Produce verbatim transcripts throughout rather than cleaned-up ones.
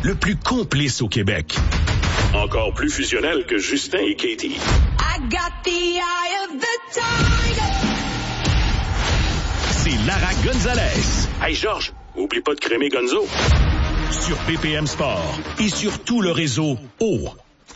le plus complice au Québec. Encore plus fusionnel que Justin et Katie. I got the eye of the tiger. C'est Lara Gonzalez. Hey Georges, oublie pas de crémer Gonzo. Sur B P M Sport et sur tout le réseau O.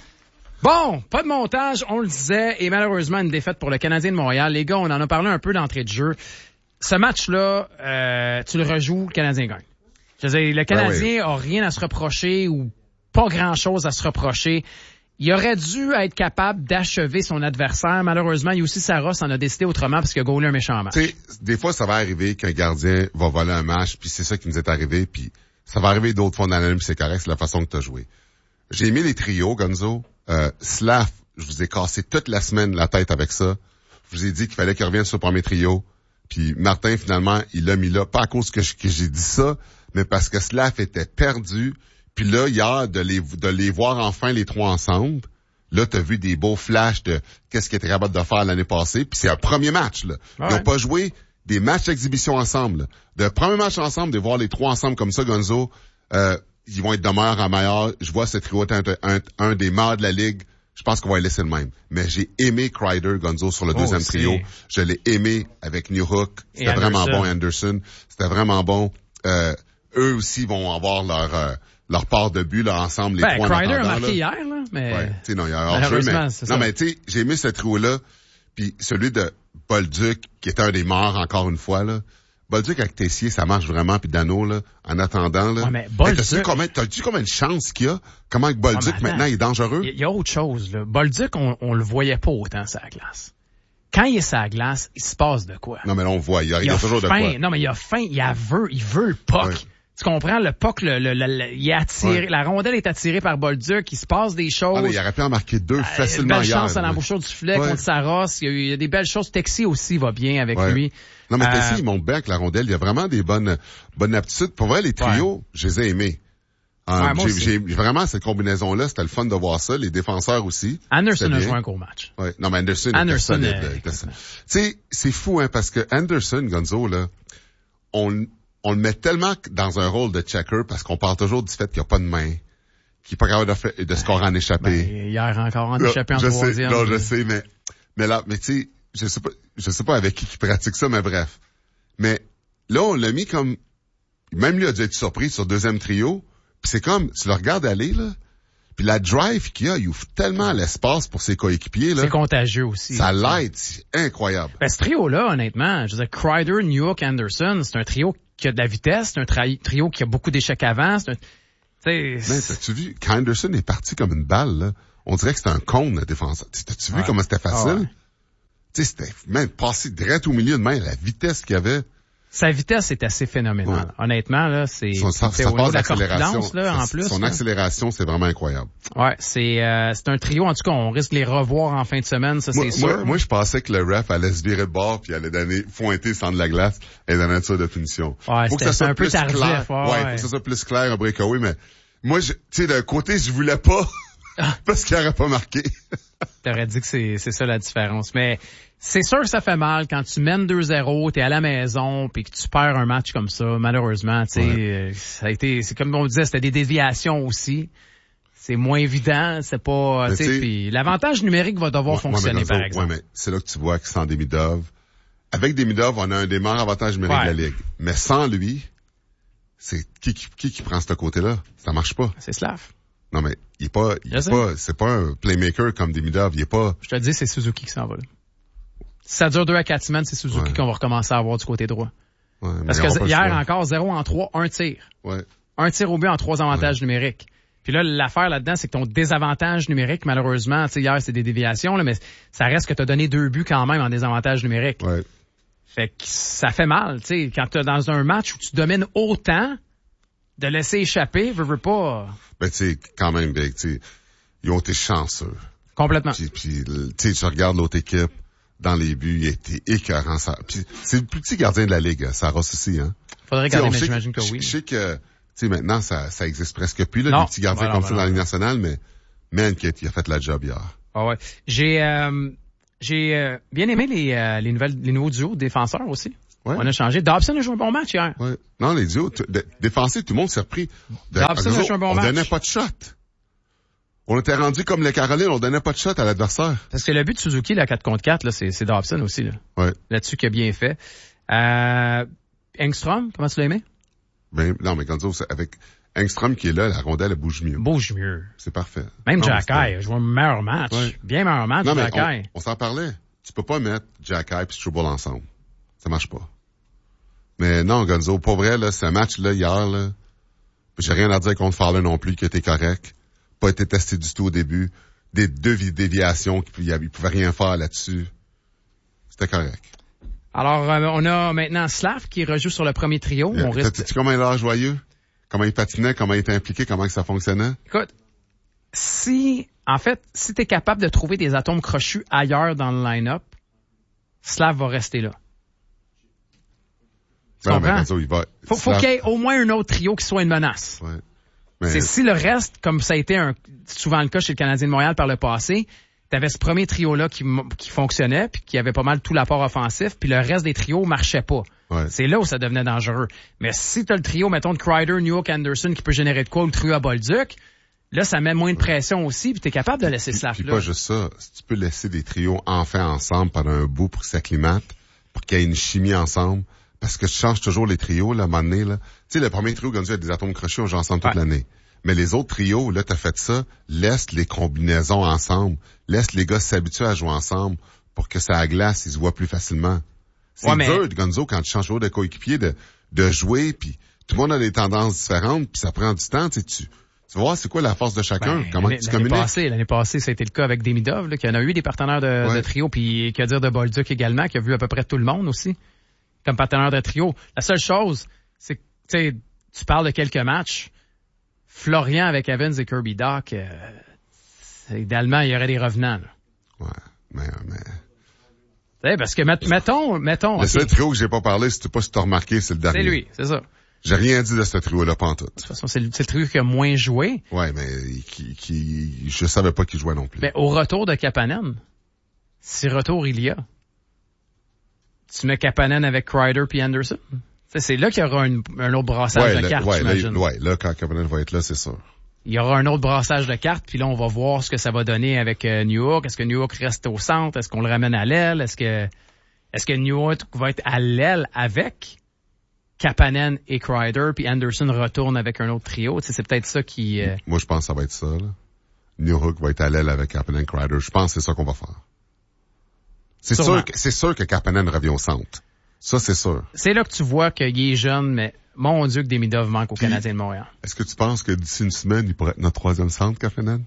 Bon, pas de montage, on le disait, et malheureusement une défaite pour le Canadien de Montréal. Les gars, on en a parlé un peu d'entrée de jeu. Ce match-là, euh, tu le rejoues, le Canadien gagne. Je veux dire, le Canadien a rien à se reprocher ou pas grand-chose à se reprocher. Il aurait dû être capable d'achever son adversaire. Malheureusement, Jussi Saros en a décidé autrement parce qu'il a gaulé un méchant match. Tu sais, des fois, ça va arriver qu'un gardien va voler un match, puis c'est ça qui nous est arrivé, puis ça va arriver d'autres fois dans l'année, puis c'est correct, c'est la façon que tu as joué. J'ai aimé les trios, Gonzo. Euh, Slav, je vous ai cassé toute la semaine la tête avec ça. Je vous ai dit qu'il fallait qu'il revienne sur le premier trio. Puis Martin, finalement, il l'a mis là. Pas à cause que, je, que j'ai dit ça, mais parce que Slav était perdu. Puis là, hier, de les, de les voir enfin les trois ensemble, là, t'as vu des beaux flashs de qu'est-ce qu'ils étaient capables de faire l'année passée. Puis c'est un premier match, là. Ils n'ont ouais. pas joué des matchs d'exhibition ensemble. Là. De premier match ensemble, de voir les trois ensemble comme ça, Gonzo, euh, ils vont être de meilleur en meilleur. Je vois ce trio être un, un, un des meilleurs de la Ligue. Je pense qu'on va les laisser le même. Mais j'ai aimé Kreider, Gonzo, sur le oh, deuxième c'est... trio. Je l'ai aimé avec Newhook. C'était vraiment bon, Anderson. C'était vraiment bon. Euh, eux aussi vont avoir leur euh, leur part de but là ensemble, les ben, trois. Kreider a marqué là. hier, là, mais... Ouais, tu sais, non, il y a un hors-jeu, mais... Non, ça. mais tu sais, j'ai aimé ce trio-là. Puis celui de Bolduc, qui était un des morts encore une fois, là. Bolduc avec Tessier, ça marche vraiment, puis Dano, là, en attendant, là. Ouais, mais Bolduc... Hey, t'as-tu vu combien, t'as-tu combien de chances qu'il y a? Comment que Bolduc, ouais, maintenant, il est dangereux? Il y, y a autre chose, là. Bolduc, on, on le voyait pas autant sur la glace. Quand il est sur la glace, il se passe de quoi? Non, mais là, on voit, il y a, il y a, il a toujours faim. de quoi. Non, mais il a faim, il a veut, il veut le puck. Ouais. Tu comprends? Le puck, le, le, le, le, il est attiré, ouais. La rondelle est attirée par Bolduc, il se passe des choses. Ah, là, il aurait pu en marquer deux euh, facilement belle hier. Belle chance à l'embouchure du filet ouais. contre Saros. Il y, a eu, il y a des belles choses. Texi aussi va bien avec ouais. lui. Non, mais euh, Texi, il monte bien avec la rondelle. Il y a vraiment des bonnes, bonnes aptitudes. Pour vrai, les trios, ouais. je les ai aimés. Um, ouais, j'ai, j'ai vraiment cette combinaison-là, c'était le fun de voir ça. Les défenseurs aussi. Anderson a joué un gros match. Ouais. Non, mais Anderson, Anderson était solide. Était solide. Tu sais, c'est fou, hein, parce que Anderson, Gonzo, là, on, on le met tellement dans un rôle de checker parce qu'on parle toujours du fait qu'il n'y a pas de main, qu'il n'est pas capable de, faire, de scorer en échappé. Ben, hier encore en échappé en je troisième. Sais, non, je sais, mais, mais là, mais tu sais, je sais pas, je sais pas avec qui qui pratique ça, mais bref. Mais là, on l'a mis comme, même lui a dû être surpris sur deuxième trio. Puis c'est comme, tu le regardes aller, là, puis la drive qu'il a, il ouvre tellement l'espace pour ses coéquipiers, là. C'est contagieux aussi. Ça l'aide, c'est incroyable. Ben, ce trio-là, honnêtement, je veux dire, Kreider, Newhook, Anderson, c'est un trio qui a de la vitesse, c'est un tra- trio qui a beaucoup d'échecs avant, c'est un, tu sais... Mais t'as-tu vu, quand Anderson est parti comme une balle, là, on dirait que c'était un cône, le défenseur. T'as-tu ouais. vu comment c'était facile? Ah ouais. Tu sais, c'était même passé direct au milieu de main, la vitesse qu'il avait. Sa vitesse est assez phénoménale. Ouais. Honnêtement, là, c'est, son, sa, c'est sa au niveau de la d'accélération, corpulence, là, en plus. Son là. accélération, c'est vraiment incroyable. Ouais, c'est, euh, c'est un trio. En tout cas, on risque de les revoir en fin de semaine, ça, moi, c'est moi, sûr. Moi, je pensais que le ref allait se virer de bord puis allait donner, pointer sans de la glace et donner un tir de punition. Ouais, faut que ça soit un peu plus tardif. clair. Ouais, ouais, ouais, faut que ça soit plus clair, un breakaway, mais moi, tu sais, d'un côté, je voulais pas parce qu'il n'aurait pas marqué. T'aurais dit que c'est, c'est ça la différence. Mais c'est sûr que ça fait mal quand tu mènes deux zéro, t'es à la maison, puis que tu perds un match comme ça. Malheureusement, tu sais, ouais. ça a été, c'est comme on disait, c'était des déviations aussi. C'est moins évident, c'est pas, tu sais, puis l'avantage numérique va devoir ouais, fonctionner, ouais, par exemple. Ouais, mais c'est là que tu vois que sans Demidov, avec Demidov, on a un des meilleurs avantages numériques ouais. de la Ligue. Mais sans lui, c'est qui qui, qui qui prend ce côté-là? Ça marche pas. C'est Slav. Non, mais il est pas, il est pas, c'est pas un playmaker comme Demidov, il est pas... Je te dis, c'est Suzuki qui s'en va, là. Si ça dure deux à quatre semaines, c'est Suzuki ouais. qu'on va recommencer à avoir du côté droit. Ouais, parce que hier encore, zéro en trois, un tir. Ouais. Un tir au but en trois avantages ouais. numériques. Puis là, l'affaire là-dedans, c'est que ton désavantage numérique, malheureusement, tu sais, hier, c'est des déviations, là, mais ça reste que t'as donné deux buts quand même en désavantage numérique. Ouais. Fait que ça fait mal, tu sais, quand t'es dans un match où tu domines autant, de laisser échapper, veux, veux pas. Ben, tu sais, quand même, ben, tu sais, ils ont été chanceux. Complètement. Puis, puis tu sais, tu regardes l'autre équipe, dans les buts, il a été écœurant. Ça. Puis, c'est le plus petit gardien de la Ligue, Saros aussi, hein. Faudrait regarder, mais j'imagine que, que oui. Je sais que, tu sais, maintenant, ça, ça existe presque plus, là, non, des petits gardiens voilà, comme voilà, ça dans la Ligue voilà. nationale, mais, man, il a fait la job hier. Ah ouais. J'ai, euh, j'ai, euh, bien aimé les, euh, les nouvelles, les nouveaux duos de défenseurs aussi. Ouais. On a changé. Dobson a joué un bon match hier. Ouais. Non, les duos, t- d- défensifs, tout le monde s'est repris. De- Dobson a joué un bon on match. donnait pas de shot. On était rendu comme les Carolines, on donnait pas de shot à l'adversaire. Parce que le but de Suzuki, la quatre contre quatre, là, c'est, c'est Dobson aussi, là. Ouais. Là-dessus, qui a bien fait. Euh, Engstrom, comment tu l'as aimé? Ben, non, mais Gonzo, c'est avec Engstrom qui est là, la rondelle, elle bouge mieux. Bouge mieux. C'est parfait. Même Non, Jack c'était- a joué un meilleur match. Ouais. Bien meilleur match, Non, mais Jack on, on s'en parlait. Tu peux pas mettre Jack et Struble ensemble. Ça marche pas. Mais non, Gonzo, pour vrai, là, ce match-là, hier, là, j'ai rien à dire contre Fowler non plus, qui était correct. Pas été testé du tout au début. Des deux vi- déviations, il, il pouvait rien faire là-dessus. C'était correct. Alors, euh, on a maintenant Slav qui rejoue sur le premier trio. On risque... T'as-tu comment il a l'air joyeux? Comment il patinait? Comment il était impliqué? Comment que ça fonctionnait? Écoute, si, en fait, si t'es capable de trouver des atomes crochus ailleurs dans le line-up, Slav va rester là. Tu Ben, mais comprends? Gonzo, il va... Faut, faut Slav- qu'il y ait au moins un autre trio qui soit une menace. Ouais. Mais- C'est si le reste, comme ça a été un, souvent le cas chez le Canadien de Montréal par le passé, t'avais ce premier trio-là qui, m- qui fonctionnait, puis qui avait pas mal tout l'apport offensif, puis le reste des trios marchait pas. Ouais. C'est là où ça devenait dangereux. Mais si t'as le trio, mettons, de Kreider, Newhook, Anderson, qui peut générer de quoi, ou le trio à Bolduc, là, ça met moins de pression aussi, puis t'es capable de laisser Puis, Slav puis là. pas juste ça. Si tu peux laisser des trios enfin ensemble pendant un bout pour qu'ils s'acclimatent, pour qu'il y ait une chimie ensemble, parce que tu changes toujours les trios, là, à un moment donné, là. Tu sais, le premier trio, Gonzo, il y a des atomes crochus, on joue ensemble toute Ouais. l'année. Mais les autres trios, là, t'as fait ça, laisse les combinaisons ensemble. Laisse les gars s'habituer à jouer ensemble pour que ça à glace, ils se voient plus facilement. C'est Ouais, mais- dur, Gonzo, quand tu changes toujours de coéquipier, de, de jouer, puis tout le monde a des tendances différentes, puis ça prend du temps, tu sais, tu, tu vas voir c'est quoi la force de chacun, Ben, comment l'année- tu l'année communiques. passée, l'année passée, ça a été le cas avec Demidov, là, qui en a eu des partenaires de, Ouais. de trio, puis qu'à dire de Bolduc également, qui a vu à peu près tout le monde aussi, comme partenaire de trio. La seule chose, c'est que, tu sais, tu parles de quelques matchs. Florian avec Evans et Kirby Doc, euh, c'est- idéalement, il y aurait des revenants, là. Ouais, mais, mais... Tu sais, parce que, met- mettons, mettons, Le ok, seul trio que j'ai pas parlé, si tu pas si t'as remarqué, c'est le dernier. c'est lui, c'est ça. De J'ai rien dit de ce trio-là, pantoute. toute façon, c'est le, c'est le trio qui a moins joué. Ouais, mais qui, qui, je savais pas qu'il jouait non plus. Mais au retour de Kapanen, si retour il y a, tu mets Kapanen avec Kreider puis Anderson. Tu sais, c'est là qu'il y aura une- un autre brassage ouais, de là, cartes, ouais, là, j'imagine. ouais, là, quand Kapanen va être là, c'est sûr. Il y aura un autre brassage de cartes, puis là, on va voir ce que ça va donner avec euh, Newhook. Est-ce que Newhook reste au centre? Est-ce qu'on le ramène à l'aile? Est-ce que est-ce que Newhook va être à l'aile avec Kapanen et Kreider, puis Anderson retourne avec un autre trio? Tu sais, c'est peut-être ça qui... euh, Moi, je pense que ça va être ça, là. Newhook va être à l'aile avec Kapanen Kreider. Je pense que c'est ça qu'on va faire. C'est Sûrement. sûr que, c'est sûr que Kapanen revient au centre. Ça, c'est sûr. C'est là que tu vois qu'il est jeune, mais mon Dieu que Demidov manque au Puis- Canadien de Montréal. Est-ce que tu penses que d'ici une semaine, il pourrait être notre troisième centre, Kapanen?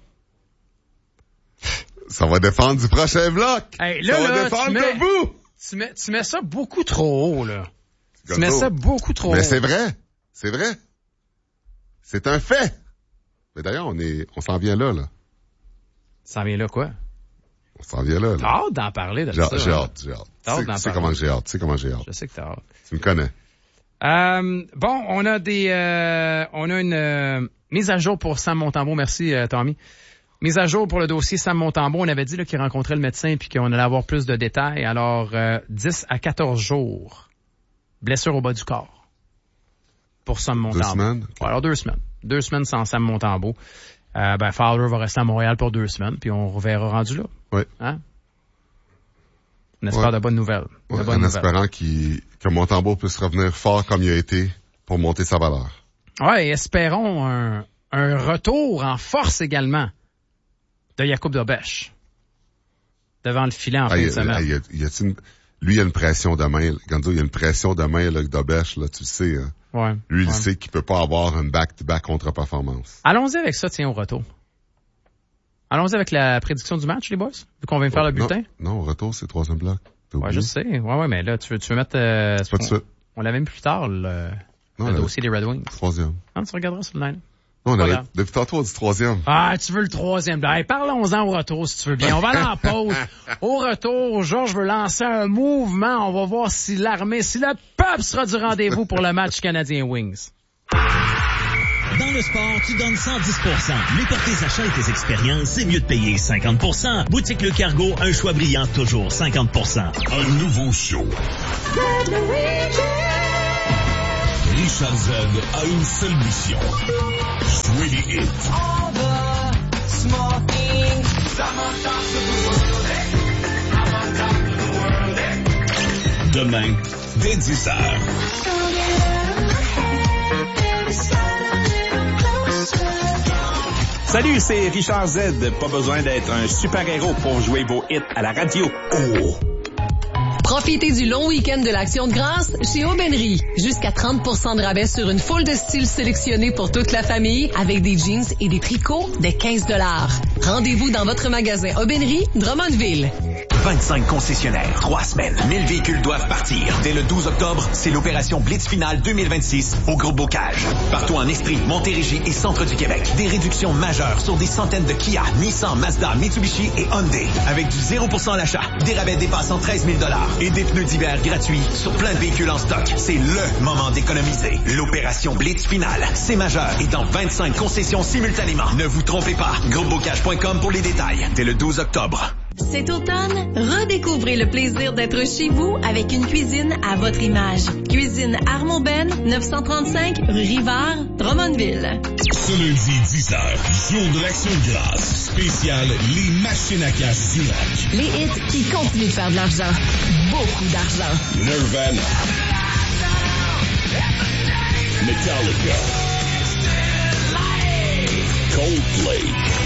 Ça va dépendre du prochain bloc! Hey, là, ça va là, dépendre tu mets- de vous! Tu mets, tu mets ça beaucoup trop haut, là. Tu Gonzo. mets ça beaucoup trop Mais haut. c'est vrai. C'est vrai. C'est un fait. Mais d'ailleurs, on est, on s'en vient là, là. Ça vient là, quoi? On s'en vient là, T'as là. hâte d'en parler de J'ai ça. j'ai hein? hâte, j'ai hâte. T'as hâte Tu d'en sais- tu sais parler. comment j'ai hâte, tu sais comment j'ai hâte. Je sais que t'as hâte. Tu me connais. Euh, bon, on a des, euh, on a une euh, mise à jour pour Sam Montembeault. Merci, euh, Tommy. Mise à jour pour le dossier Sam Montembeault. On avait dit là, qu'il rencontrait le médecin puis qu'on allait avoir plus de détails. Alors, euh, dix à quatorze jours. Blessure au bas du corps. Pour Sam Montembeault. semaines? Ouais, alors, deux semaines. Deux semaines sans Sam Montembeault. Euh, ben, Fowler va rester à Montréal pour deux semaines, puis on reverra rendu là. Oui. Hein? On espère Ouais. de bonnes nouvelles. De Ouais, bonnes en nouvelles. espérant qu'il, que Montembeault puisse revenir fort comme il a été pour monter sa valeur. Ouais, et espérons un, un retour en force également de Jakub Dobeš devant le filet en Ah, fin il y de a- semaine. ah, il y a- il y a une- lui, il a une pression de main. Gonzo, il y a une pression de main, là, avec Dobeš, là, tu le sais, hein. Ouais, Lui, il ouais. sait qu'il peut pas avoir une back-to-back contre-performance. Allons-y avec ça, tiens, au retour. Allons-y avec la prédiction du match, les boys, vu qu'on vient de faire le Non, bulletin. Non, au retour, c'est le troisième bloc. T'as Ouais, oublié? je sais. Ouais, ouais, mais là, tu veux, tu veux mettre... Euh, C'est pas tout de on, suite. on l'avait mis plus tard, le, Non, le le dossier des Red Wings. troisième. Ah, tu regarderas sur le line. Non, on Pas avait, grave. depuis tantôt, on dit troisième. Ah, tu veux le troisième. Hey, parlons-en au retour, si tu veux bien. On va aller en pause. Au retour, Georges veut lancer un mouvement. On va voir si l'armée, si le peuple sera du rendez-vous pour le match Canadien Wings. Dans le sport, tu donnes cent dix pour cent. Mais pour tes achats et tes expériences, c'est mieux de payer cinquante pour cent. Boutique Le Cargo, un choix brillant toujours cinquante pour cent. Un nouveau show. Richard Z a une seule mission. Jouer les hits. Demain, dès dix heures. Salut, c'est Richard Z. Pas besoin d'être un super-héros pour jouer vos hits à la radio. Oh! Profitez du long week-end de l'Action de grâce chez Aubainerie. Jusqu'à trente pour cent de rabais sur une foule de styles sélectionnés pour toute la famille avec des jeans et des tricots de quinze dollars. Rendez-vous dans votre magasin Aubainerie, Drummondville. vingt-cinq concessionnaires, trois semaines, mille véhicules doivent partir. Dès le douze octobre, c'est l'opération Blitz Finale deux mille vingt-six au Groupe Bocage. Partout en Estrie, Montérégie et Centre du Québec. Des réductions majeures sur des centaines de Kia, Nissan, Mazda, Mitsubishi et Hyundai. Avec du zéro pour cent à l'achat, des rabais dépassant treize mille dollars et des pneus d'hiver gratuits sur plein de véhicules en stock. C'est le moment d'économiser. L'opération Blitz Finale, c'est majeur et dans vingt-cinq concessions simultanément. Ne vous trompez pas. groupe bocage point com pour les détails. Dès le douze octobre. Cet automne, redécouvrez le plaisir d'être chez vous avec une cuisine à votre image. Cuisine Armand-Ben, neuf cent trente-cinq rue Rivard, Drummondville. Ce lundi, dix heures, jour de l'Action de grâce, spécial Les Machines à cash du rock. Les hits qui continuent de faire de l'argent. Beaucoup d'argent. Nirvana. Metallica. Coldplay.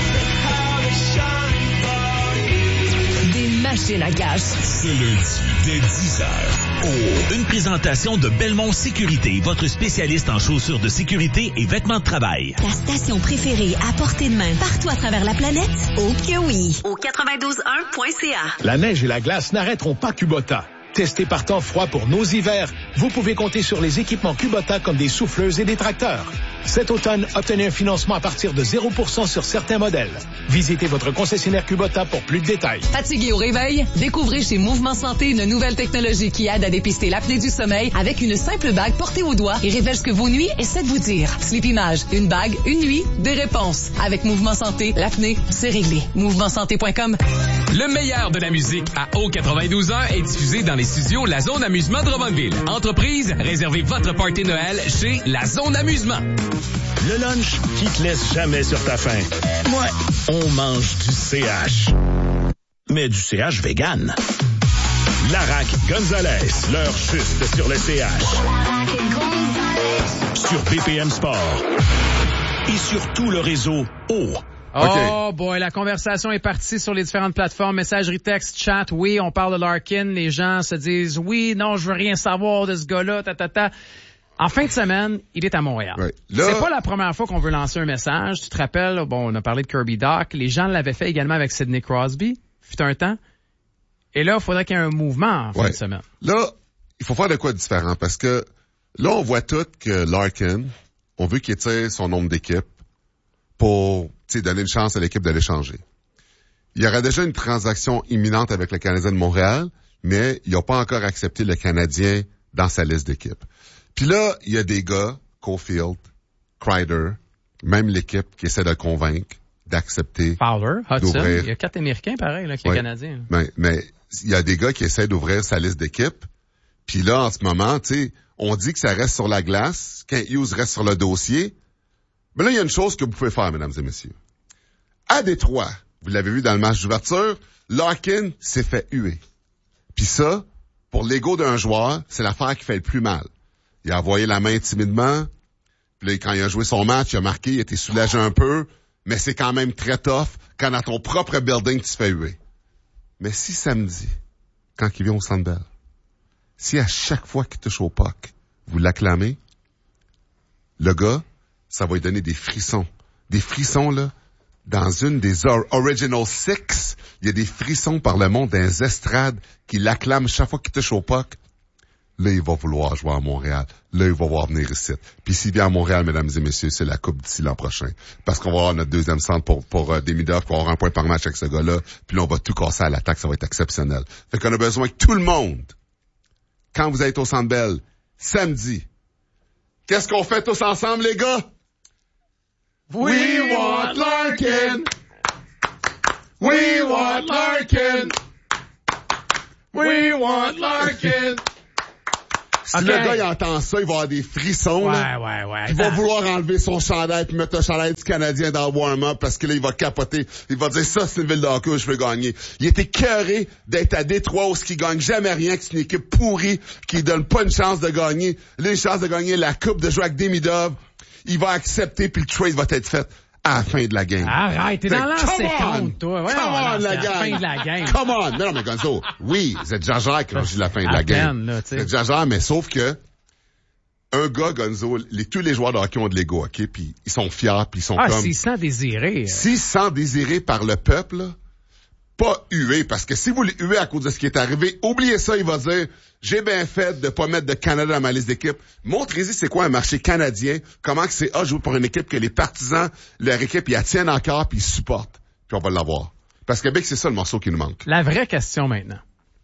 Des machines à cash. Ce lundi, dès dix heures. Oh. Une présentation de Belmont Sécurité, votre spécialiste en chaussures de sécurité et vêtements de travail. Ta station préférée à portée de main partout à travers la planète? Oh que oui! Au quatre-vingt-douze un point c a. La neige et la glace n'arrêteront pas Kubota. Testé par temps froid pour nos hivers, vous pouvez compter sur les équipements Kubota comme des souffleuses et des tracteurs. Cet automne, obtenez un financement à partir de zéro pour cent sur certains modèles. Visitez votre concessionnaire Kubota pour plus de détails. Fatigué au réveil? Découvrez chez Mouvement Santé une nouvelle technologie qui aide à dépister l'apnée du sommeil avec une simple bague portée au doigt et révèle ce que vos nuits essaient de vous dire. Sleep Image, une bague, une nuit, des réponses. Avec Mouvement Santé, l'apnée, c'est réglé. mouvement santé point com. Le meilleur de la musique à O quatre-vingt-douze ans est diffusé dans les studios La Zone Amusement de Drummondville. Entreprise, réservez votre party Noël chez La Zone Amusement. Le lunch qui te laisse jamais sur ta faim. Ouais, on mange du C H. Mais du C H vegan. Larac Gonzalez, l'heure juste sur le C H. Sur B P M Sport. Et sur tout le réseau O. Oh boy, la conversation est partie sur les différentes plateformes, messagerie, texte, chat. Oui, on parle de Larkin. Les gens se disent, oui, non, je veux rien savoir de ce gars-là, ta, ta, ta. En fin de semaine, il est à Montréal. Ouais. Là... C'est pas la première fois qu'on veut lancer un message. Tu te rappelles, bon, on a parlé de Kirby Dach. Les gens l'avaient fait également avec Sidney Crosby. Fut un temps. Et là, il faudrait qu'il y ait un mouvement en fin ouais. de semaine. Là, il faut faire de quoi de différent parce que là, on voit tout que Larkin, on veut qu'il étire son nombre d'équipes pour donner une chance à l'équipe de l'échanger. Il y aura déjà une transaction imminente avec le Canadien de Montréal, mais il n'a pas encore accepté le Canadien dans sa liste d'équipes. Puis là, il y a des gars, Caulfield, Kreider, même l'équipe qui essaie de le convaincre d'accepter. Fowler, Hudson, d'ouvrir. il y a quatre Américains pareil là, qui ouais. est Canadien. Mais, mais il y a des gars qui essaient d'ouvrir sa liste d'équipes. Puis là, en ce moment, tu sais, on dit que ça reste sur la glace, Kent Hughes reste sur le dossier. Mais là, il y a une chose que vous pouvez faire, mesdames et messieurs. À Détroit, vous l'avez vu dans le match d'ouverture, Larkin s'est fait huer. Puis ça, pour l'ego d'un joueur, c'est l'affaire qui fait le plus mal. Il a envoyé la main timidement, puis là, quand il a joué son match, il a marqué, il était soulagé un peu, mais c'est quand même très tough quand dans ton propre building, tu te fais huer. Mais si samedi, quand il vient au Centre Bell, si à chaque fois qu'il touche au puck, vous l'acclamez, le gars, ça va lui donner des frissons. Des frissons, là, dans une des or- Original Six, il y a des frissons par le monde des estrades qui l'acclament chaque fois qu'il touche au puck. Là, il va vouloir jouer à Montréal. Là, il va voir venir ici. Puis s'il vient à Montréal, mesdames et messieurs, c'est la coupe d'ici l'an prochain. Parce qu'on va avoir notre deuxième centre pour, pour euh, Demidov, pour avoir un point par match avec ce gars-là. Puis là, on va tout casser à l'attaque. Ça va être exceptionnel. Fait qu'on a besoin que tout le monde, quand vous êtes au Centre Bell, samedi, qu'est-ce qu'on fait tous ensemble, les gars? want Larkin. We want Larkin. We want Larkin. Si okay. le gars, il entend ça, il va avoir des frissons, ouais, là. Ouais, ouais, ouais. Il va vouloir enlever son chandail puis mettre le chandail du Canadien dans le warm-up parce que là, il va capoter. Il va dire, ça, c'est une ville de hockey où je veux gagner. Il était cœuré d'être à Détroit où il gagne jamais rien, que c'est une équipe pourrie, qui donne pas une chance de gagner. Là, une chance de gagner la coupe, de jouer avec Demidov. Il va accepter puis le trade va être fait à la fin de la game. Arrête, t'es dans l'an cinquante, toi. Ouais, Come on, la gang. fin de la game. Come on. Non, non, mais Gonzo, oui, vous exagérez quand je dis la fin de la game. Vous exagérez, mais sauf que un gars, Gonzo, les, tous les joueurs de hockey ont de l'ego, OK? Puis ils sont fiers, puis ils sont ah, comme... Ah, s'ils se sentent désirés. S'ils se sentent désirés par le peuple, là, pas hués, parce que si vous les huez à cause de ce qui est arrivé, oubliez ça, il va dire... J'ai bien fait de pas mettre de Canada dans ma liste d'équipes. Montrez-y c'est quoi un marché canadien, comment que c'est A jouer pour une équipe que les partisans, leur équipe, ils la tiennent encore puis ils supportent. Puis on va l'avoir. Parce que Québec, c'est ça le morceau qui nous manque. La vraie question maintenant.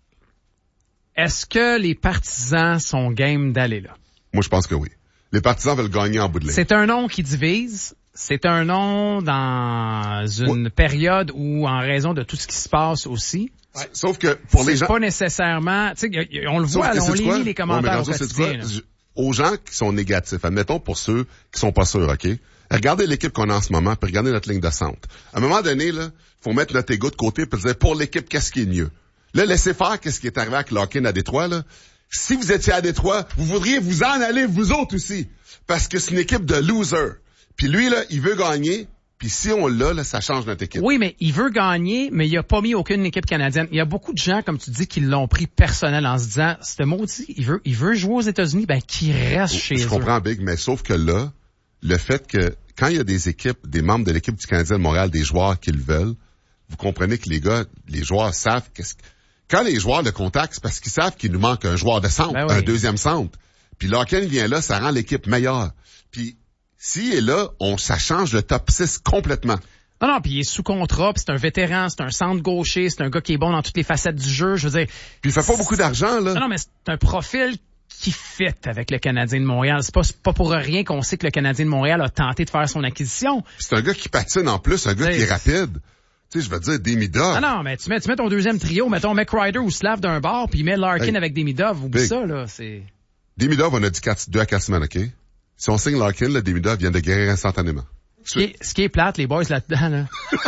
Est-ce que les partisans sont game d'aller là? Moi, je pense que oui. Les partisans veulent gagner en bout de ligne. C'est un nom qui divise. C'est un nom dans une ouais. période où, en raison de tout ce qui se passe aussi, ouais. Sauf que pour les gens, c'est pas nécessairement, tu sais, on le voit, là, on lit les commentaires bon, au quotidien. Aux gens qui sont négatifs, admettons pour ceux qui sont pas sûrs, ok. Regardez l'équipe qu'on a en ce moment, puis regardez notre ligne de centre. À un moment donné, là, faut mettre notre égo de côté, puis dire pour l'équipe qu'est-ce qui est mieux. Là, laissez faire qu'est-ce qui est arrivé avec Larkin à Détroit, là. Si vous étiez à Détroit, vous voudriez vous en aller vous autres aussi, parce que c'est une équipe de losers. Puis lui, là, il veut gagner. Puis si on l'a, là, ça change notre équipe. Oui, mais il veut gagner, mais il a pas mis aucune équipe canadienne. Il y a beaucoup de gens, comme tu dis, qui l'ont pris personnel en se disant, ce maudit, il veut, il veut jouer aux États-Unis, ben, qu'il reste chez eux. Je comprends, Big, mais sauf que là, le fait que, quand il y a des équipes, des membres de l'équipe du Canadien de Montréal, des joueurs qui le veulent, vous comprenez que les gars, les joueurs savent qu'est-ce que, quand les joueurs le contactent, c'est parce qu'ils savent qu'il nous manque un joueur de centre, ben oui. un deuxième centre. Puis Larkin vient là, ça rend l'équipe meilleure. Puis, s'il est là, on, ça change le top six complètement. Non, non, puis il est sous contrat, puis c'est un vétéran, c'est un centre gaucher, c'est un gars qui est bon dans toutes les facettes du jeu, je veux dire. Puis il fait pas beaucoup d'argent, là. Non, non, mais c'est un profil qui fit avec le Canadien de Montréal. C'est pas, c'est pas pour rien qu'on sait que le Canadien de Montréal a tenté de faire son acquisition. Puis c'est un gars qui patine en plus, un gars c'est... qui est rapide. Tu sais, je veux dire, Demidov. Non, non, mais tu mets, tu mets ton deuxième trio, mettons McRider ou Slav d'un bord, puis il met Larkin hey, avec Demidov, oublie ça, là, c'est... Demidov, on a dit quatre, deux à quatre semaines, OK? Si on signe Larkin, le Demidov vient de guérir instantanément. Ce qui, est, ce qui est plate, les boys là-dedans, là.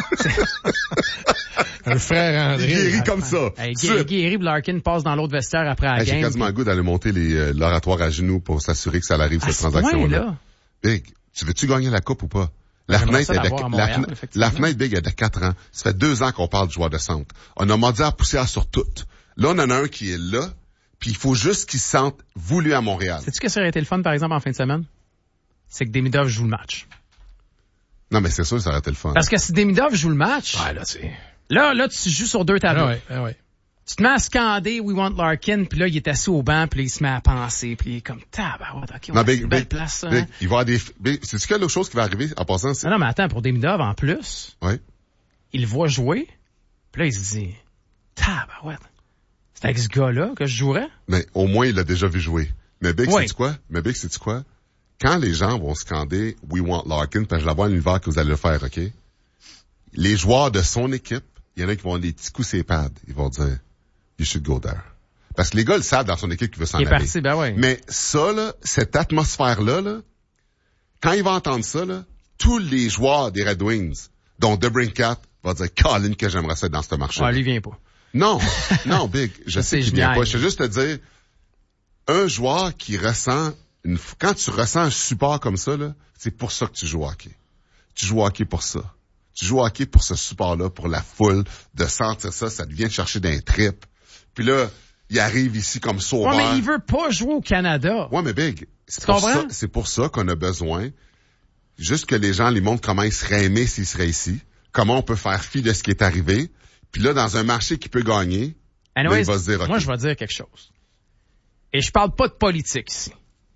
Un frère André. Il guérit comme ça. Hey, guéri, guéri, Larkin passe dans l'autre vestiaire après la hey, game. J'ai quasiment le puis... goût d'aller monter les, euh, l'oratoire à genoux pour s'assurer que ça arrive, à cette transaction-là. Big, tu veux-tu gagner la coupe ou pas? La fenêtre, est de, Montréal, la, la fenêtre Big est de quatre ans. Ça fait deux ans qu'on parle du joueur de centre. On a mordu à poussière sur toutes. Là, on en a un qui est là, puis il faut juste qu'il se sente voulu à Montréal. Sais-tu que ça aurait été le fun, par exemple, en fin de semaine? C'est que Demidov joue le match. Non, mais c'est sûr que ça aurait été le fun. Parce que si Demidov joue le match... Ouais, là, c'est... Là, là, tu joues sur deux tableaux. Ah ouais, ah ouais. Tu te mets à scander We Want Larkin, puis là, il est assis au banc, puis là, il se met à penser, puis il est comme, tabarouette, OK, on non, a big, une belle big, place, ça. Big, Hein? il va y avoir des... Big, c'est-tu quelle autre chose qui va arriver en passant? C'est... Non, non, mais attends, pour Demidov, en plus, oui. il le voit jouer, puis là, il se dit, tabarouette, c'est avec ce gars-là que je jouerais? Mais au moins, il l'a déjà vu jouer. Mais Big, oui. sais-tu quoi? Mais Big, sais-tu quoi? Quand les gens vont scander We Want Larkin, parce que je la vois à l'univers que vous allez le faire, OK? Les joueurs de son équipe, il y en a qui vont avoir des petits coups sur les pads. Ils vont dire, you should go there. Parce que les gars le savent dans son équipe qu'il veut s'en aller. Il est parti, ben oui. Mais ça, là, cette atmosphère-là, là, quand il va entendre ça, là, tous les joueurs des Red Wings, dont DeBrincat, vont dire, Colin, que j'aimerais ça dans ce marché. Ah, lui vient pas. Non, non, Big, je sais qu'il vient pas. Je veux juste te dire, un joueur qui ressent, une, quand tu ressens un support comme ça, là, c'est pour ça que tu joues au hockey. Tu joues au hockey pour ça. Tu joues au hockey pour ce support-là, pour la foule, de sentir ça, ça te vient te chercher d'un trip. Puis là, il arrive ici comme sauveur. Ouais, mais il veut pas jouer au Canada. Ouais, mais Big, c'est tu pour comprends? ça, c'est pour ça qu'on a besoin, juste que les gens les montrent comment ils seraient aimés s'ils seraient ici, comment on peut faire fi de ce qui est arrivé. Puis là, dans un marché qui peut gagner, Anyways, là, il va se dire, okay. Moi, je vais dire quelque chose. Et je parle pas de politique ici.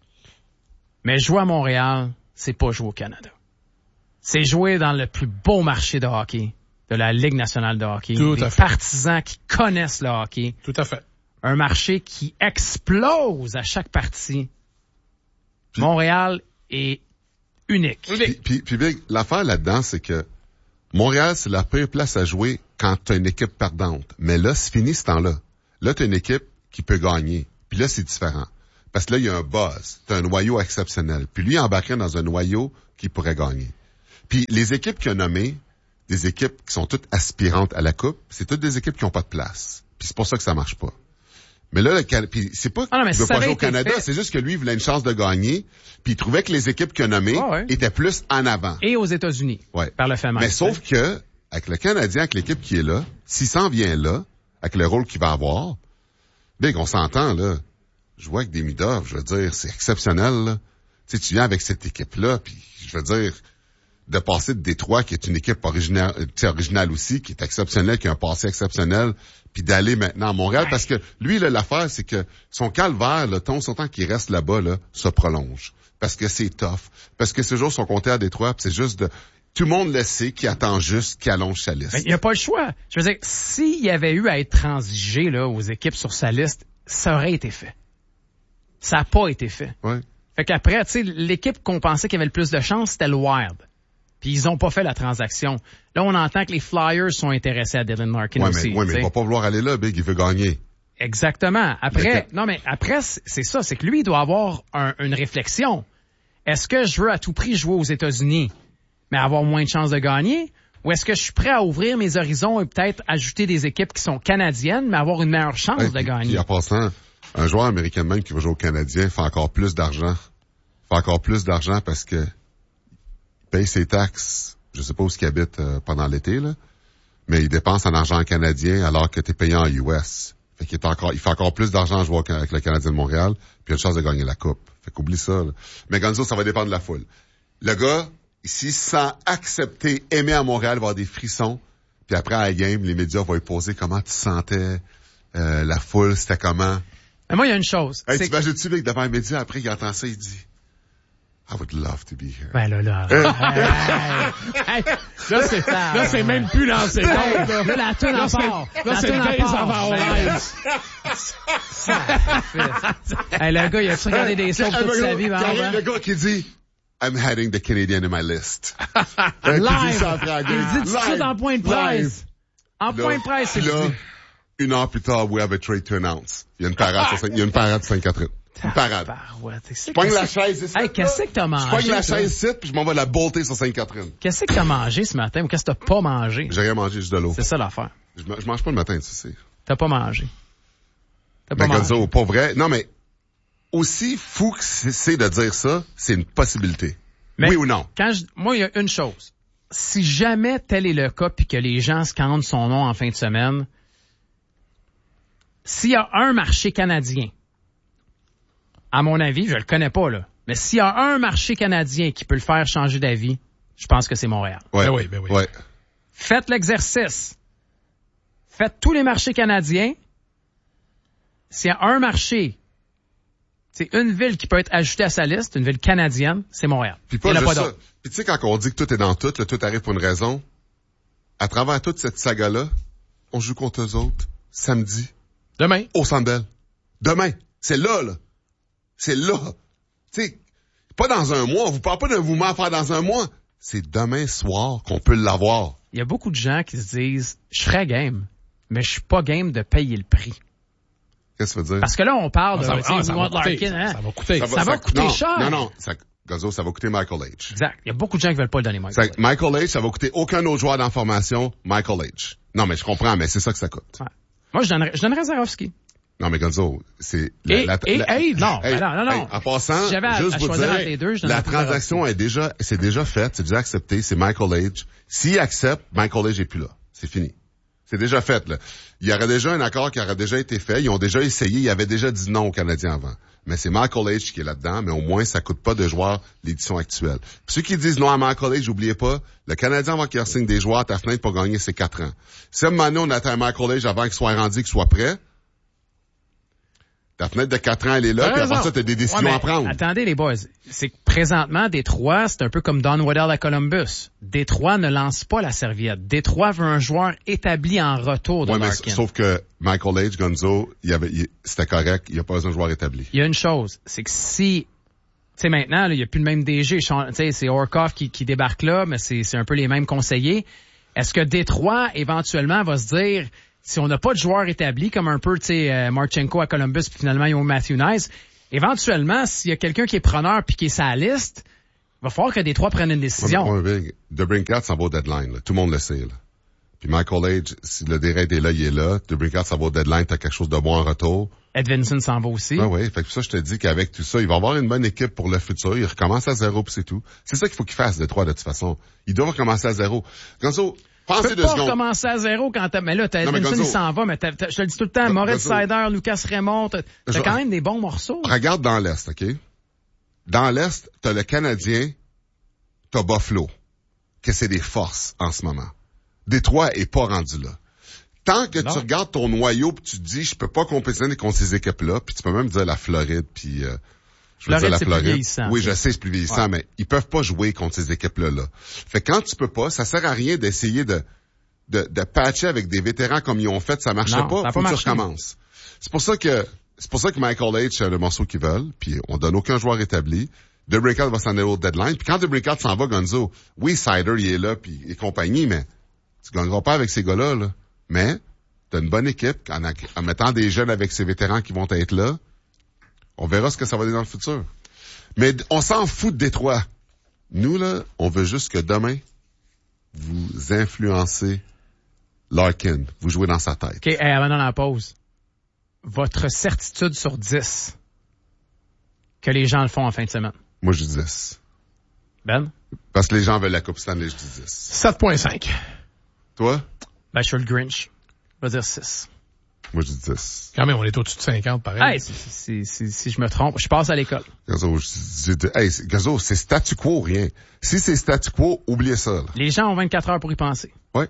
Mais jouer à Montréal, c'est pas jouer au Canada. C'est jouer dans le plus beau marché de hockey de la Ligue nationale de hockey. Tout des à fait. partisans qui connaissent le hockey. Tout à fait. Un marché qui explose à chaque partie. Puis, Montréal est unique. Puis, puis, puis Big, l'affaire là-dedans, c'est que Montréal, c'est la pire place à jouer quand t'as une équipe perdante. Mais là, c'est fini ce temps-là. Là, t'as une équipe qui peut gagner. Puis là, c'est différent. Parce que là, il y a un buzz. T'as un noyau exceptionnel. Puis lui, il embarquerait dans un noyau qui pourrait gagner. Puis les équipes qu'il a nommées, des équipes qui sont toutes aspirantes à la Coupe, c'est toutes des équipes qui n'ont pas de place. Puis c'est pour ça que ça marche pas. Mais là, le Can... puis c'est pas qu'il ah veut pas jouer au Canada, fait... c'est juste que lui, il voulait une chance de gagner, puis il trouvait que les équipes qu'il a nommées oh ouais. étaient plus en avant. Et aux États-Unis, ouais. par le fait même. Mais sauf que, avec le Canadien, avec l'équipe qui est là, s'il s'en vient là, avec le rôle qu'il va avoir, Big, on s'entend, là. Je vois avec des Midov, je veux dire, c'est exceptionnel, là. Tu sais, tu viens avec cette équipe-là, puis je veux dire, de passer de Détroit, qui est une équipe originale, originale aussi, qui est exceptionnelle, qui a un passé exceptionnel, puis d'aller maintenant à Montréal, ouais. parce que lui, là, l'affaire, c'est que son calvaire, le ton, son temps qu'il reste là-bas, là, se prolonge. Parce que c'est tough. Parce que ces jours sont comptés à Détroit, puis c'est juste de... Tout le monde le sait, qui attend juste qu'il allonge sa liste. Il n'y a pas le choix. Je veux dire, s'il y avait eu à être transigé, là, aux équipes sur sa liste, ça aurait été fait. Ça n'a pas été fait. Ouais. Fait qu'après, tu sais, l'équipe qu'on pensait qu'il y avait le plus de chance, c'était le Wild. Puis ils ont pas fait la transaction. Là, on entend que les Flyers sont intéressés à Dylan Larkin ouais, aussi. Oui, mais il va pas vouloir aller là, Big, il veut gagner. Exactement. Après, que... non, mais après, c'est ça, c'est que lui, il doit avoir un, une réflexion. Est-ce que je veux à tout prix jouer aux États-Unis, mais avoir moins de chances de gagner? Ou est-ce que je suis prêt à ouvrir mes horizons et peut-être ajouter des équipes qui sont canadiennes, mais avoir une meilleure chance ouais, de puis, gagner? Puis en passant, un joueur américain même qui va jouer au Canadien fait encore plus d'argent. Fait encore plus d'argent parce que il paye ses taxes. Je sais pas où il habite euh, pendant l'été, là. Mais il dépense en argent canadien alors que t'es payé en U S. Fait qu'il est encore, il fait encore plus d'argent à jouer avec le Canadien de Montréal, puis il a une chance de gagner la Coupe. Fait qu'oublie ça, là. Mais Gonzo, ça va dépendre de la foule. Le gars, ici, sans accepter, aimer à Montréal, avoir des frissons, puis après, à la game, les médias vont lui poser comment tu sentais, euh, la foule, c'était comment. Mais moi, il y a une chose. Hey, t'imagines-tu, mec, devant les médias, après, il entend ça, il dit, I would love to be here. Ben là, là. hey, hey, là, c'est, là, c'est même plus dans ses comptes. Là, là, la toune en part. Là, c'est le Days of Our Lives. Hey, le gars, il a-tu regardé des soaps toute sa vie, ben, le gars qui dit, I'm adding the Canadian in my list. Live. Il dit tout ça en point de presse. En point de presse, c'est là, une heure plus tard, we have a trade to announce. Il y a une parade, il y a une parade sur Sainte-Catherine. Une parade. Je pogne la chaise ici. Hey, qu'est-ce que t'as mangé? Je pogne la chaise ici, puis je m'en vais la bolter sur Sainte-Catherine. Qu'est-ce que t'as mangé ce matin ou qu'est-ce que t'as pas mangé? J'ai rien mangé, juste de l'eau. C'est ça l'affaire. Je, je mange pas le matin, tu sais. T'as pas mangé. T'as pas mais mangé. Gonzo, pas vrai. Non, mais aussi fou que c'est de dire ça, c'est une possibilité. Mais oui ou non? Quand je, moi, il y a une chose. Si jamais tel est le cas puis que les gens scandent son nom en fin de semaine, s'il y a un marché canadien, à mon avis, je le connais pas, là, mais s'il y a un marché canadien qui peut le faire changer d'avis, je pense que c'est Montréal. Ouais, ben oui, ben oui. Ouais. Faites l'exercice. Faites tous les marchés canadiens. S'il y a un marché, c'est une ville qui peut être ajoutée à sa liste, une ville canadienne, c'est Montréal. Puis pas, juste pas ça. Puis tu sais, quand on dit que tout est dans tout, le tout arrive pour une raison, à travers toute cette saga-là, on joue contre eux autres, samedi. Demain. Au Centre Bell. Demain. C'est là, là. C'est là. Tu sais, pas dans un mois. On vous parle pas d'un mouvement à faire dans un mois. C'est demain soir qu'on peut l'avoir. Il y a beaucoup de gens qui se disent, je serais game, mais je suis pas game de payer le prix. Qu'est-ce que ça veut dire? Parce que là, on parle ah, de, ça, ah, ça, va coûter, Larkin, hein? ça va coûter. Ça va, ça va ça, coûter non, cher. Non, non. Ça, Gonzo, ça va coûter Michael H. Exact. Il y a beaucoup de gens qui veulent pas le donner Michael H. Michael H, ça va coûter aucun autre joueur dans la formation, Michael H. Non, mais je comprends, mais c'est ça que ça coûte. Ouais. Moi, je donnerais, je donnerais Zarovski. Non, mais Gonzo, c'est... Et, la, et, la, hey, non, hey, non, non, non. Hey, en passant, si j'avais juste à, à vous choisir dire, entre les deux, je la transaction est déjà, c'est déjà faite, c'est déjà accepté, c'est Michael H. S'il accepte, Michael H. est plus là. C'est fini. C'est déjà fait, là. Il y aurait déjà un accord qui aurait déjà été fait. Ils ont déjà essayé. Ils avaient déjà dit non aux Canadiens avant. Mais c'est Michael H. qui est là-dedans, mais au moins, ça coûte pas de joueurs l'édition actuelle. Puis ceux qui disent non à Michael H., n'oubliez pas, le Canadien, avant qu'il signe des joueurs à ta fenêtre pour gagner, c'est quatre ans. Si à un moment donné, on attend Michael H. avant qu'il soit rendu, qu'il soit prêt, ta fenêtre de quatre ans, elle est là, puis après ça, t'as des décisions ouais, à prendre. Attendez, les boys. C'est que présentement, Détroit, c'est un peu comme Don Waddell à Columbus. Détroit ne lance pas la serviette. Détroit veut un joueur établi en retour de ouais, Larkin. Mais sauf que Michael H., Gonzo, il avait, il, c'était correct, il n'y a pas besoin de joueur établi. Il y a une chose, c'est que si sais, maintenant, il n'y a plus le même D G. Tu sais, c'est Orkoff qui, qui débarque là, mais c'est, c'est un peu les mêmes conseillers. Est-ce que Détroit, éventuellement, va se dire, si on n'a pas de joueurs établis, comme un peu, tu sais, euh, Marchenko à Columbus, puis finalement, ils ont Matthew Nice, éventuellement, s'il y a quelqu'un qui est preneur puis qui est sa liste, il va falloir que Détroit prenne une décision. Ouais, ouais, DeBrincat s'en va au deadline, là. Tout le monde le sait, là. Puis Michael Age, si le Deraid est là, il est là. DeBrincat s'en va au deadline, t'as quelque chose de bon en retour. Edvinson s'en va aussi. Ah oui, fait que pour ça, je te dis qu'avec tout ça, il va avoir une bonne équipe pour le futur. Il recommence à zéro, puis c'est tout. C'est ça qu'il faut qu'il fasse, Détroit, de toute façon. Il doit recommencer à zéro. Gonzo, pensez deux secondes. Tu peux pas recommencer à zéro quand t'as... Mais là, t'as Edvinson, il s'en va, mais t'as, t'as, je te le dis tout le temps, Moritz Seider, Lucas Raymond, t'as, t'as je... quand même des bons morceaux. Regarde dans l'Est, OK? Dans l'Est, t'as le Canadien, t'as Buffalo, que c'est des forces en ce moment. Détroit est pas rendu là. Tant que non. tu regardes ton noyau pis tu te dis, je peux pas compétitionner contre ces équipes-là, puis tu peux même dire la Floride, puis euh, je veux Floride, dire la c'est Floride. Plus vieillissant. Oui, je sais, c'est plus vieillissant, ouais. mais ils peuvent pas jouer contre ces équipes-là. Là. Fait que quand tu peux pas, ça sert à rien d'essayer de de, de patcher avec des vétérans comme ils ont fait, ça marchait non, pas, ça faut pas que tu recommences. C'est pour ça que c'est pour ça que Michael H a le morceau qu'ils veulent, puis on donne aucun joueur établi. DeBrincat va s'en aller au deadline, puis quand DeBrincat s'en va, Gonzo, oui, Seider, il est là, puis et compagnie, mais tu gagneras pas avec ces gars-là, là. Mais t'as une bonne équipe, en, en mettant des jeunes avec ces vétérans qui vont être là. On verra ce que ça va donner dans le futur. Mais on s'en fout de Détroit. Nous, là, on veut juste que demain, vous influencez Larkin. Vous jouez dans sa tête. OK, hey, avant dans la pause. Votre certitude sur dix que les gens le font en fin de semaine? Moi, je dis dix. Ben? Parce que les gens veulent la Coupe Stanley, je dis dix. sept virgule cinq. Toi? Ben, je suis le Grinch. Je vais dire six. Moi, je dis dix. Quand même, on est au-dessus de cinquante, pareil. Hey, si, si, si, si je me trompe, je passe à l'école. Gazo, je dis, hey, Gazo, c'est statu quo, rien. Si c'est statu quo, oubliez ça, là. Les gens ont vingt-quatre heures pour y penser. Oui.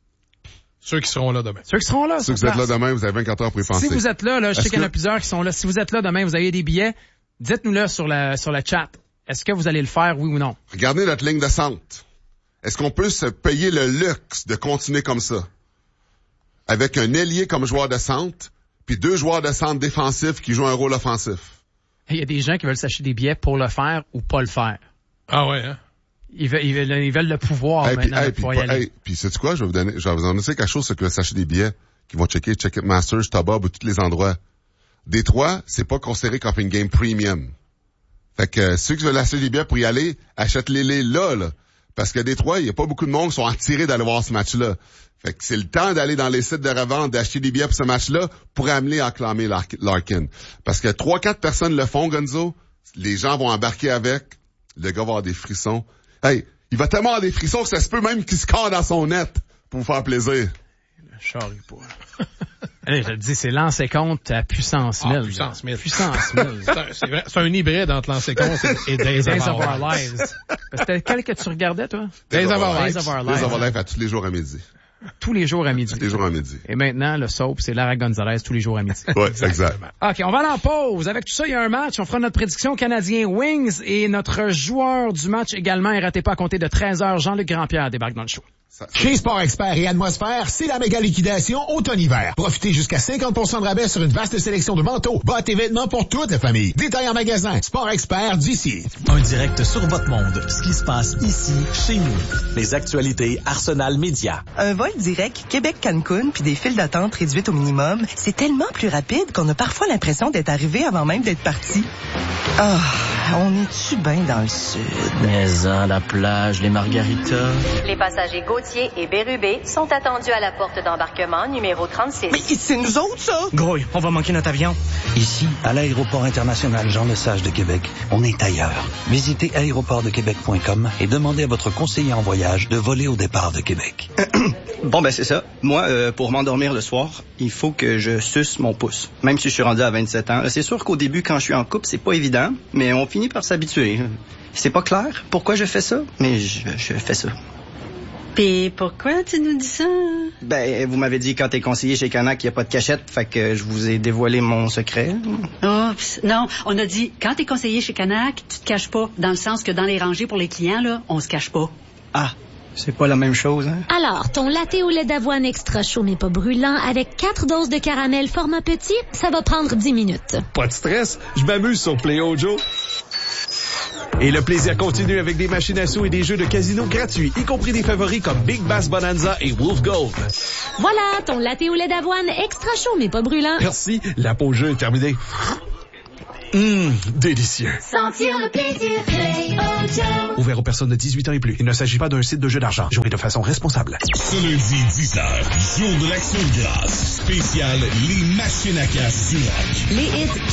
Ceux qui seront là demain. Ceux qui seront là. Ceux qui vous êtes là demain, vous avez vingt-quatre heures pour y penser. Si vous êtes là, là, je Est-ce sais qu'il y en a que... plusieurs qui sont là. Si vous êtes là demain, vous avez des billets, dites-nous-le sur la, sur la chat. Est-ce que vous allez le faire, oui ou non? Regardez notre ligne de centre. Est-ce qu'on peut se payer le luxe de continuer comme ça? Avec un ailier comme joueur de centre, puis deux joueurs de centre défensifs qui jouent un rôle offensif. Il y a des gens qui veulent s'acheter des billets pour le faire ou pas le faire. Ah ouais, hein? Ils veulent, ils veulent, ils veulent le pouvoir hey, maintenant puis, de hey, pouvoir puis, y aller. Hey, puis sais-tu quoi? Je vais vous donner, je vais vous en donner quelque chose, c'est que s'acheter des billets, qui vont checker Ticketmaster, StubHub ou tous les endroits. Détroit, c'est pas considéré comme une game premium. Fait que ceux qui veulent acheter des billets pour y aller, achètent-les là, là. Parce que Détroit, il y a pas beaucoup de monde qui sont attirés d'aller voir ce match-là. Fait que c'est le temps d'aller dans les sites de revente, d'acheter des billets pour ce match-là, pour amener à acclamer Larkin. Parce que trois, quatre personnes le font, Gonzo. Les gens vont embarquer avec. Le gars va avoir des frissons. Hey, il va tellement avoir des frissons que ça se peut même qu'il score dans son net pour vous faire plaisir. Le charrie pas. Hey, je te dis, c'est lancer compte à puissance mille. Ah, puissance mille. Puissance mille. c'est, un, c'est, vrai, c'est un hybride entre lancer compte et, et Days, Days of Our Lives. C'était quel que tu regardais, toi? Days, Days of Our Lives. Days of Our Lives. Days of Our Lives à tous les jours à midi. Tous les jours à midi. Tous les jours à midi. Et maintenant, le soap, c'est Lara Gonzalez tous les jours à midi. Oui, exact. OK, on va aller en pause. Avec tout ça, il y a un match. On fera notre prédiction canadien Wings et notre joueur du match également. Et ratez pas à compter de treize heures, Jean-Luc Grandpierre débarque dans le show. Chez Sport Expert et Atmosphère, c'est la méga liquidation automne-hiver. Profitez jusqu'à cinquante pour cent de rabais sur une vaste sélection de manteaux, bottes et vêtements pour toute la famille. Détail en magasin. Sport Expert d'ici. Un direct sur votre monde. Ce qui se passe ici, chez nous. Les actualités Arsenal Média. Un vol direct Québec-Cancun puis des files d'attente réduites au minimum, c'est tellement plus rapide qu'on a parfois l'impression d'être arrivé avant même d'être parti. Ah, on est-tu bien dans le sud? Mais à la plage, les margaritas. Les passagers Gauthier et Bérubé sont attendus à la porte d'embarquement numéro trente-six. Mais c'est nous autres, ça? Grouille, on va manquer notre avion. Ici, à l'aéroport international Jean-Lesage de Québec, on est ailleurs. Visitez aéroport de québec point com et demandez à votre conseiller en voyage de voler au départ de Québec. Bon, ben c'est ça. Moi, euh, pour m'endormir le soir, il faut que je suce mon pouce. Même si je suis rendu à vingt-sept ans. C'est sûr qu'au début, quand je suis en couple, c'est pas évident, mais on finit par s'habituer. C'est pas clair pourquoi je fais ça, mais je, je fais ça. Pis pourquoi tu nous dis ça? Ben, vous m'avez dit quand t'es conseiller chez Canac, il n'y a pas de cachette, fait que je vous ai dévoilé mon secret. Oh, non, on a dit, quand t'es conseiller chez Canac, tu te caches pas, dans le sens que dans les rangées pour les clients, là, on se cache pas. Ah, c'est pas la même chose, hein? Alors, ton latte au lait d'avoine extra chaud mais pas brûlant avec quatre doses de caramel format petit, ça va prendre dix minutes. Pas de stress, je m'amuse sur Play Ojo. Et le plaisir continue avec des machines à sous et des jeux de casino gratuits, y compris des favoris comme Big Bass Bonanza et Wolf Gold. Voilà, ton latte au lait d'avoine extra chaud mais pas brûlant. Merci, la pause jeu est terminée. Hum, délicieux. Sentir le plaisir Play-O-Joe. Ouvert aux personnes de dix-huit ans et plus. Il ne s'agit pas d'un site de jeu d'argent. Jouez de façon responsable. Ce lundi dix heures, jour de l'action de grâce, spécial Les Machines à cash du rock. Les hits